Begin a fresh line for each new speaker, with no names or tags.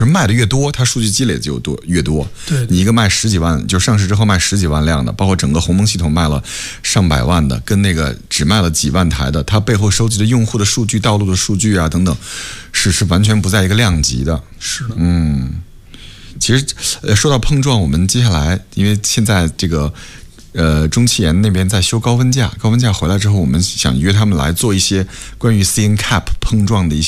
卖的越多，它数据积累的就越多。
对，
你一个卖10几万，就上市之后卖10几万辆的，包括整个鸿蒙系统卖了上百万的，跟那个只卖了几万台的，它背后收集的用户的数据、道路的数据啊等等，是完全不在一个量级的。
是的，
其实说到碰撞，我们接下来因为现在这个。中汽研那边在修高温架回来之后，我们想约他们来做一些关于 CNCAP 碰撞的一些